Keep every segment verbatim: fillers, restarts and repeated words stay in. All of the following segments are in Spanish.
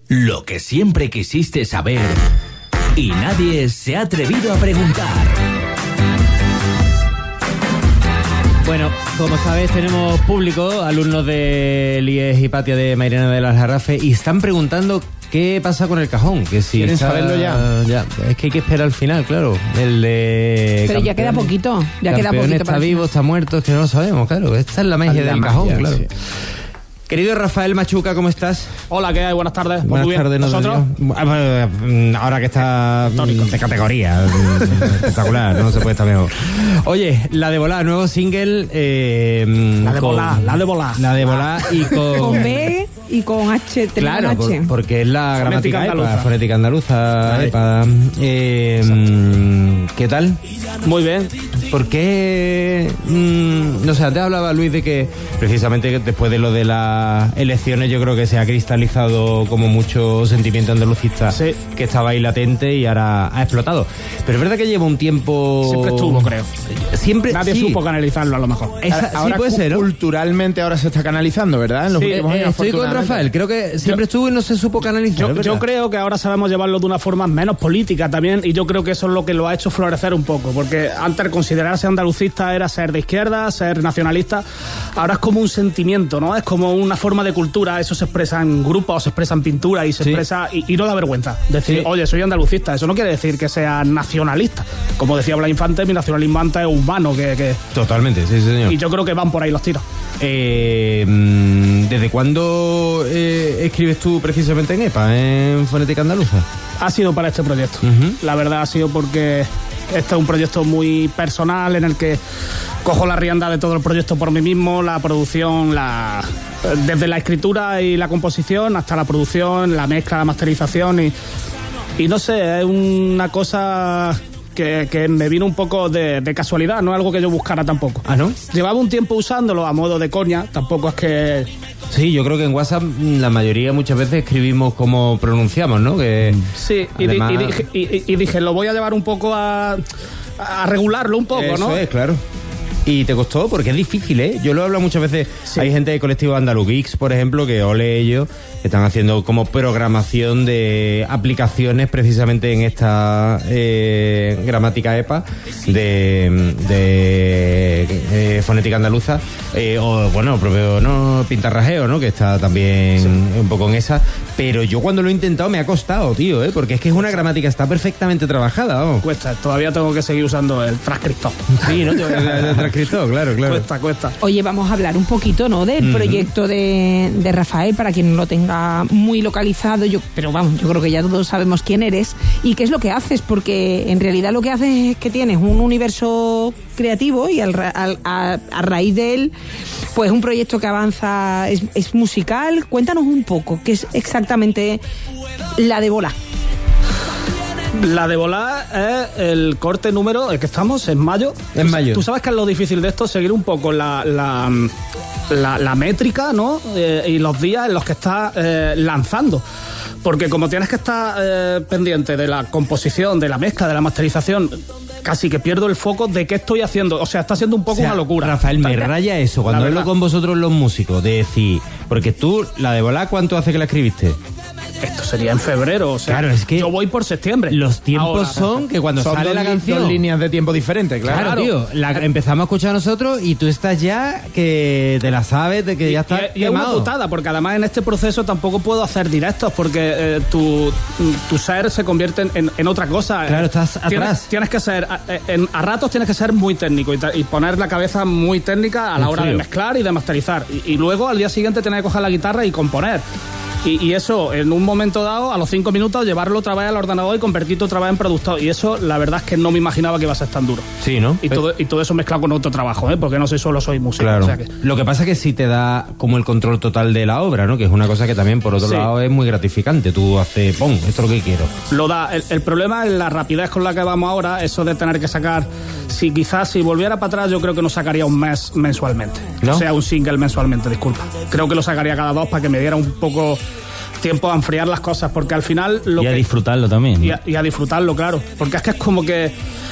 Lo que siempre quisiste saber y nadie se ha atrevido a preguntar. Bueno, como sabes, tenemos público, alumnos de I E S y Patia de Mairena del Aljarafe, y están preguntando qué pasa con el cajón. Que si ¿Quieren está, saberlo ya? ya? Es que hay que esperar al final, claro. El de Pero ya queda poquito, ya queda poquito. Está para vivo, está muerto, es que no lo sabemos, claro. Esta es la magia La del magia, cajón, claro. sí. Querido Rafael Machuca, ¿cómo estás? Hola, ¿qué hay? Buenas tardes. Pues Buenas muy bien. tardes. ¿Vosotros? Nosotros. Ahora que está de categoría, espectacular, no se puede estar mejor. Oye, la de volar, nuevo single. Eh, La de con- volar, la de volar. La de volar y con. Con B y con H. Claro, H. por- porque es la Fonética gramática andaluza. EPA, fonética andaluza, Ahí. EPA. Eh, ¿Qué tal? Muy bien. ¿Por qué? mm, no sé, antes hablaba Luis de que precisamente que después de lo de las elecciones yo creo que se ha cristalizado como mucho sentimiento andalucista Sí. que estaba ahí latente y ahora ha explotado. Pero es verdad que lleva un tiempo... Siempre estuvo, creo. Siempre, Nadie sí. supo canalizarlo, a lo mejor. Esa- sí Ahora puede cu- ser, ¿no? culturalmente ahora se está canalizando, ¿verdad? En los Sí, últimos Eh, años, estoy con afortunadamente. Rafael, creo que siempre estuvo y no se supo canalizar. Yo, es yo verdad. creo que ahora sabemos llevarlo de una forma menos política también, y yo creo que eso es lo que lo ha hecho florecer un poco, porque antes considerarse andalucista era ser de izquierda, ser nacionalista. Ahora es como un sentimiento, ¿no? Es como una forma de cultura. Eso se expresa en grupos, se expresa en pintura y se Sí. expresa y, y no da vergüenza decir, Sí. oye, soy andalucista. Eso no quiere decir que sea nacionalista. Como decía Blas Infante, mi nacionalismo antes es humano, que, que... Totalmente, sí, sí, señor. y yo creo que van por ahí los tiros. Eh, mm, ¿Desde cuándo eh, escribes tú precisamente en EPA, en Fonética Andaluza? Ha sido para este proyecto. Ujú. La verdad ha sido porque este es un proyecto muy personal en el que cojo la rienda de todo el proyecto por mí mismo, la producción, la desde la escritura y la composición hasta la producción, la mezcla, la masterización y, y no sé, es una cosa que, que me vino un poco de, de casualidad, no es algo que yo buscara tampoco. Ah, ¿no? Llevaba un tiempo usándolo a modo de coña, tampoco es que... Sí, yo creo que en WhatsApp mm, la mayoría muchas veces escribimos como pronunciamos, ¿no? Que Sí, y, di- además- y dije, y- y- y dije, lo voy a llevar un poco a, a regularlo un poco, Eso ¿no? es, claro. Y te costó, porque es difícil, ¿eh? Yo lo he hablado muchas veces. Sí. Hay gente de colectivo Andaluz Geeks, por ejemplo, que ole ellos, que están haciendo como programación de aplicaciones precisamente en esta eh, gramática EPA de, de eh, fonética andaluza. Eh, o, bueno, propio, ¿no? Pintarrajeo, ¿no? Que está también un poco en esa. Pero yo cuando lo he intentado me ha costado, tío, ¿eh? Porque es que es una gramática, está perfectamente trabajada, vamos. Cuesta, todavía tengo que seguir usando el transcriptor. Sí, ¿no? El transcriptor, claro, claro. Cuesta, cuesta. Oye, vamos a hablar un poquito, ¿no? Del proyecto de, de Rafael, para quien no lo tenga muy localizado, yo, pero vamos, yo creo que ya todos sabemos quién eres y qué es lo que haces, porque en realidad lo que haces es que tienes un universo creativo y al, ra- al- a, a raíz de él, pues un proyecto que avanza, es, es musical. Cuéntanos un poco, qué es exactamente la de Bola. La de volar es el corte número, el que estamos, en mayo. En Tú- mayo. Tú sabes que es lo difícil de esto, seguir un poco la, la, la, la métrica, ¿no? Eh, y los días en los que estás eh, lanzando. Porque como tienes que estar eh, pendiente de la composición, de la mezcla, de la masterización, casi que pierdo el foco de qué estoy haciendo. O sea, está siendo un poco O sea, una locura. Rafael, me raya eso cuando La hablo verdad. con vosotros los músicos, de decir, porque tú, la de volar, ¿cuánto hace que la escribiste? Esto sería en febrero, o sea, Claro, es que yo voy por septiembre. Los tiempos Ahora, son que cuando Son sale dos la li- canción... dos líneas de tiempo diferentes, claro. Claro, tío, la empezamos a escuchar nosotros y tú estás ya que te la sabes, de que ya estás y, y es una quemado. putada, porque además en este proceso tampoco puedo hacer directos, porque eh, tu, tu ser se convierte en, en- en otra cosa. Claro, estás Tienes- atrás. Tienes que ser, a, en- a ratos tienes que ser muy técnico y, ta- y poner la cabeza muy técnica a la En hora de frío. mezclar y de masterizar. Y, y luego al día siguiente tener que coger la guitarra y componer. Y, y eso, en un momento dado, a los cinco minutos, llevarlo otra vez al ordenador y convertirlo otra vez en productor. Y eso, la verdad es que no me imaginaba que iba a ser tan duro. Sí, ¿no? Y todo, y todo eso mezclado con otro trabajo, ¿eh? Porque no soy solo soy músico. Claro. O sea que- Lo que pasa es que sí te da como el control total de la obra, ¿no? Que es una cosa que también, por otro Sí. lado, es muy gratificante. Tú haces, ¡pum! Esto es lo que quiero. Lo da. El, el problema es la rapidez con la que vamos ahora, eso de tener que sacar. Si quizás si volviera para atrás, yo creo que no sacaría un mes mensualmente. ¿No? O sea, un single mensualmente, disculpa. Creo que lo sacaría cada dos para que me diera un poco tiempo a enfriar las cosas, porque al final lo Y a que- disfrutarlo también, ¿no? y a, y a disfrutarlo, claro. Porque es que es como que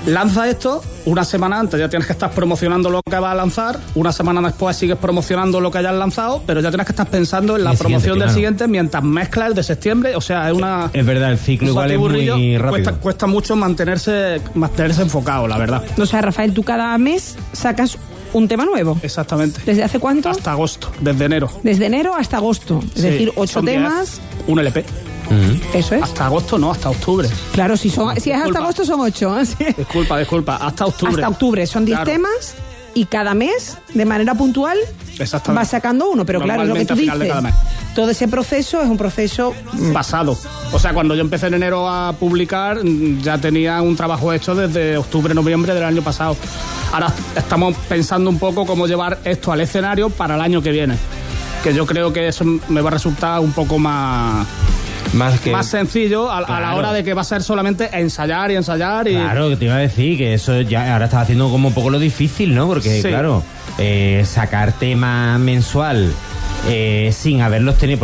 lanza esto, una semana antes ya tienes que estar promocionando lo que vas a lanzar, una semana después sigues promocionando lo que hayas lanzado, pero ya tienes que estar pensando en la El promoción siguiente, del claro. siguiente mientras mezclas el de septiembre, o sea, es una... Es verdad, el ciclo un igual es batiburrillo, muy rápido. Cuesta, cuesta mucho mantenerse, mantenerse enfocado, la verdad. O sea, Rafael, tú cada mes sacas un tema nuevo. Exactamente. ¿Desde hace cuánto? Hasta agosto, desde enero. Desde enero hasta agosto. Es Sí, decir, ocho son diez, temas. un L P. Eso es. Hasta agosto no, hasta octubre. Claro, si, son, si es hasta Disculpa. agosto son ocho. Sí. Disculpa, disculpa, hasta octubre. Hasta octubre son diez Claro. temas y cada mes, de manera puntual, Exactamente. vas sacando uno. Pero claro, es lo que Normalmente tú a final de dices. cada mes. Todo ese proceso es un proceso... Pasado. O sea, cuando yo empecé en enero a publicar, mm, ya tenía un trabajo hecho desde octubre, noviembre del año pasado. Ahora estamos pensando un poco cómo llevar esto al escenario para el año que viene. Que yo creo que eso me va a resultar un poco más... Más que... más sencillo a, a la Claro. hora de que va a ser solamente ensayar y ensayar y... Claro, que te iba a decir que eso ya ahora estás haciendo como un poco lo difícil, ¿no? Porque, Sí. claro, eh, sacar tema mensual eh, sin haberlos tenido...